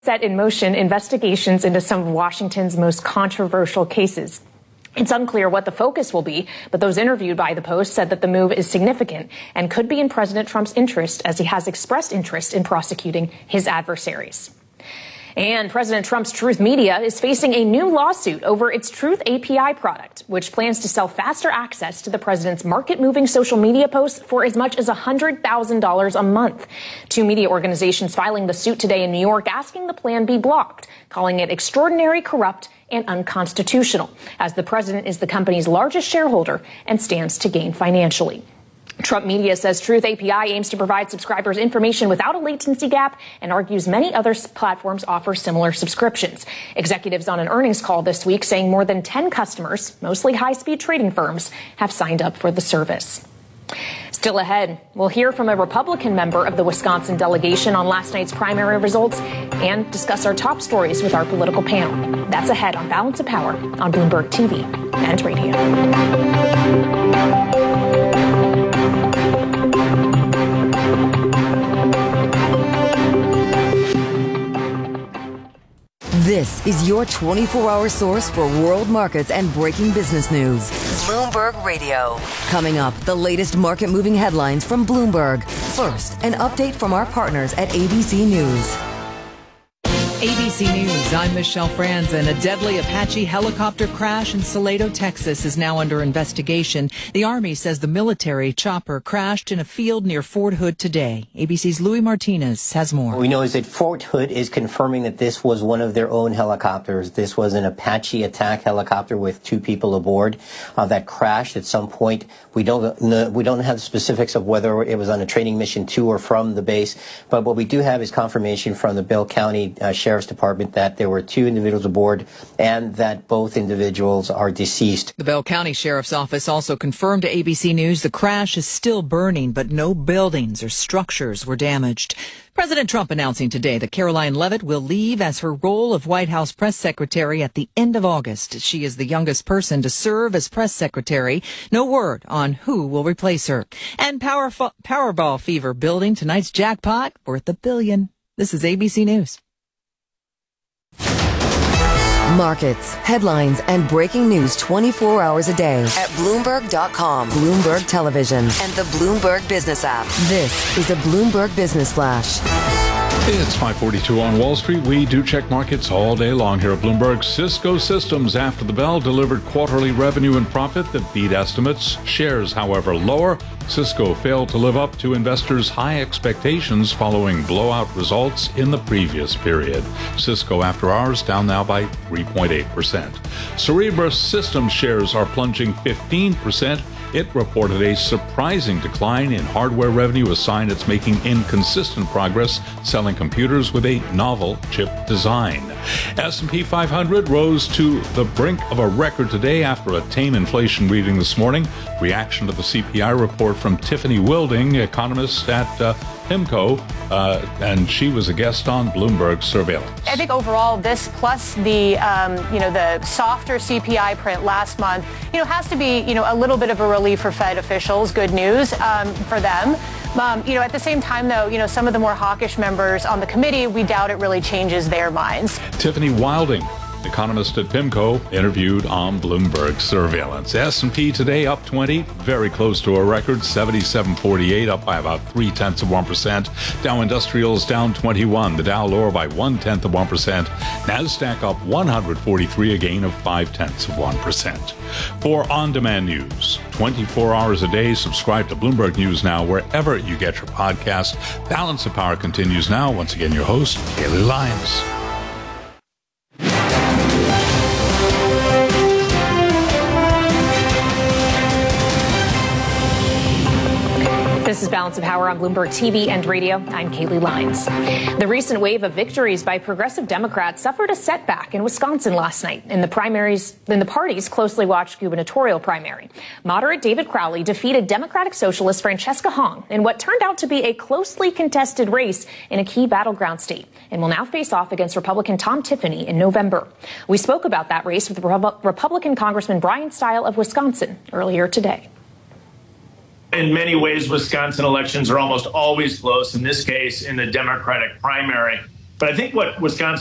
set in motion investigations into some of Washington's most controversial cases. It's unclear what the focus will be, but those interviewed by the Post said that the move is significant and could be in President Trump's interest, as he has expressed interest in prosecuting his adversaries. And President Trump's Truth Media is facing a new lawsuit over its Truth API product, which plans to sell faster access to the president's market-moving social media posts for as much as $100,000 a month. Two media organizations filing the suit today in New York asking the plan be blocked, calling it extraordinary, corrupt, and unconstitutional, as the president is the company's largest shareholder and stands to gain financially. Trump Media says Truth API aims to provide subscribers information without a latency gap and argues many other platforms offer similar subscriptions. Executives on an earnings call this week saying more than 10 customers, mostly high-speed trading firms, have signed up for the service. Still ahead, we'll hear from a Republican member of the Wisconsin delegation on last night's primary results and discuss our top stories with our political panel. That's ahead on Balance of Power on Bloomberg TV and radio. This is your 24-hour source for world markets and breaking business news. Bloomberg Radio. Coming up, the latest market-moving headlines from Bloomberg. First, an update from our partners at ABC News. ABC News, I'm Michelle Franzen. A deadly Apache helicopter crash in Salado, Texas is now under investigation. The Army says the military chopper crashed in a field near Fort Hood today. ABC's Louis Martinez has more. What we know is that Fort Hood is confirming that this was one of their own helicopters. This was an Apache attack helicopter with two people aboard that crashed at some point. We don't have the specifics of whether it was on a training mission to or from the base, but what we do have is confirmation from the Bell County Sheriff's Department that there were two individuals aboard and that both individuals are deceased. The Bell County Sheriff's Office also confirmed to ABC News the crash is still burning, but no buildings or structures were damaged. President Trump announcing today that Caroline Leavitt will leave as her role of White House press secretary at the end of August. She is the youngest person to serve as press secretary. No word on who will replace her. And Powerball fever building. Tonight's jackpot worth $1 billion. This is ABC News. Markets, headlines, and breaking news 24 hours a day at Bloomberg.com, Bloomberg Television, and the Bloomberg Business app. This is a Bloomberg Business Flash. It's 5:42 on Wall Street. We do check markets all day long here at Bloomberg. Cisco Systems, after the bell, delivered quarterly revenue and profit that beat estimates. Shares, however, lower. Cisco failed to live up to investors' high expectations following blowout results in the previous period. Cisco, after hours, down now by 3.8%. Cerebras Systems shares are plunging 15%. It reported a surprising decline in hardware revenue, a sign it's making inconsistent progress selling computers with a novel chip design. S&P 500 rose to the brink of a record today after a tame inflation reading this morning. Reaction to the CPI report from Tiffany Wilding, economist at PIMCO, and she was a guest on Bloomberg Surveillance. I think overall, this plus the the softer CPI print last month, has to be a little bit of a relief for Fed officials. Good news for them. At the same time, though, some of the more hawkish members on the committee, we doubt it really changes their minds. Tiffany Wilding, economist at PIMCO, interviewed on Bloomberg Surveillance. S&P today up 20, very close to a record, 77.48, up by about 0.3%. Dow Industrials down 21, the Dow lower by 0.1%. NASDAQ up 143, a gain of 0.5%. For on-demand news, 24 hours a day, subscribe to Bloomberg News Now wherever you get your podcast. Balance of Power continues now. Once again, your host, Kaylee Lyons. This is Balance of Power on Bloomberg TV and radio. I'm Kaylee Lyons. The recent wave of victories by progressive Democrats suffered a setback in Wisconsin last night in the party's closely watched gubernatorial primary. Moderate David Crowley defeated Democratic Socialist Francesca Hong in what turned out to be a closely contested race in a key battleground state and will now face off against Republican Tom Tiffany in November. We spoke about that race with Republican Congressman Brian Stile of Wisconsin earlier today. In many ways, Wisconsin elections are almost always close. In this case, in the Democratic primary, But I think what Wisconsin